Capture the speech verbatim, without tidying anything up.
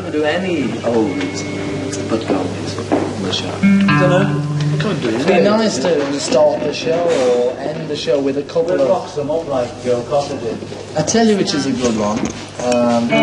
never do any old podcast on the show. I don't know. I can't do it. It'd be nice to start the show or end the show with a couple We'll of... box them up like Joe Cotter did. I tell you which is a good one. Um,